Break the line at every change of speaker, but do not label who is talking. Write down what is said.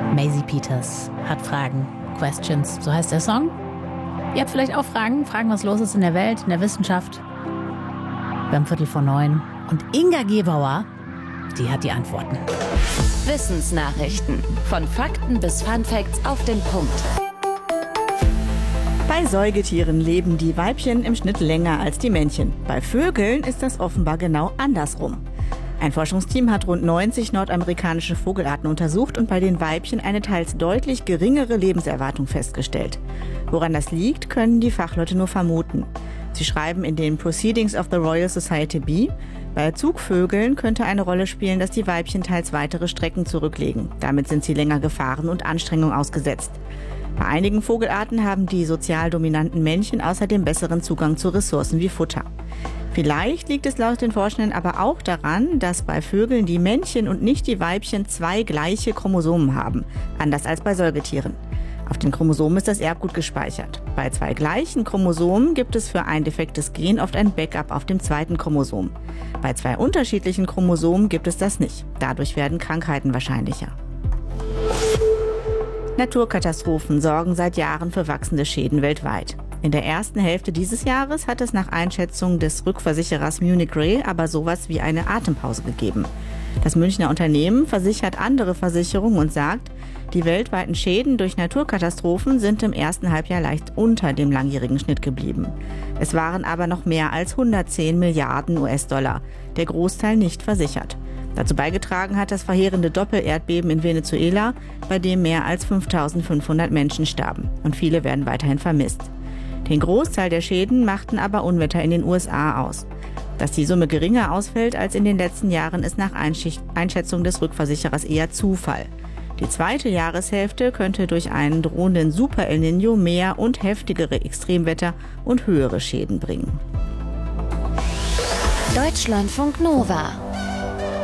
Maisie Peters hat Fragen, Questions, so heißt der Song. Ihr habt vielleicht auch Fragen, was los ist in der Welt, in der Wissenschaft. Wir haben 8:45 und Inga Gebauer, die hat die Antworten.
Wissensnachrichten. Von Fakten bis Funfacts auf den Punkt.
Bei Säugetieren leben die Weibchen im Schnitt länger als die Männchen. Bei Vögeln ist das offenbar genau andersrum. Ein Forschungsteam hat rund 90 nordamerikanische Vogelarten untersucht und bei den Weibchen eine teils deutlich geringere Lebenserwartung festgestellt. Woran das liegt, können die Fachleute nur vermuten. Sie schreiben in den Proceedings of the Royal Society B, bei Zugvögeln könnte eine Rolle spielen, dass die Weibchen teils weitere Strecken zurücklegen. Damit sind sie länger Gefahren und Anstrengungen ausgesetzt. Bei einigen Vogelarten haben die sozial dominanten Männchen außerdem besseren Zugang zu Ressourcen wie Futter. Vielleicht liegt es laut den Forschenden aber auch daran, dass bei Vögeln die Männchen und nicht die Weibchen 2 gleiche Chromosomen haben, anders als bei Säugetieren. Auf den Chromosomen ist das Erbgut gespeichert. Bei 2 gleichen Chromosomen gibt es für ein defektes Gen oft ein Backup auf dem zweiten Chromosom. Bei 2 unterschiedlichen Chromosomen gibt es das nicht. Dadurch werden Krankheiten wahrscheinlicher. Naturkatastrophen sorgen seit Jahren für wachsende Schäden weltweit. In der ersten Hälfte dieses Jahres hat es nach Einschätzung des Rückversicherers Munich Re aber sowas wie eine Atempause gegeben. Das Münchner Unternehmen versichert andere Versicherungen und sagt, die weltweiten Schäden durch Naturkatastrophen sind im ersten Halbjahr leicht unter dem langjährigen Schnitt geblieben. Es waren aber noch mehr als 110 Milliarden US-Dollar, der Großteil nicht versichert. Dazu beigetragen hat das verheerende Doppelerdbeben in Venezuela, bei dem mehr als 5.500 Menschen starben und viele werden weiterhin vermisst. Den Großteil der Schäden machten aber Unwetter in den USA aus. Dass die Summe geringer ausfällt als in den letzten Jahren, ist nach Einschätzung des Rückversicherers eher Zufall. Die zweite Jahreshälfte könnte durch einen drohenden Super El Niño mehr und heftigere Extremwetter und höhere Schäden bringen.
Deutschlandfunk Nova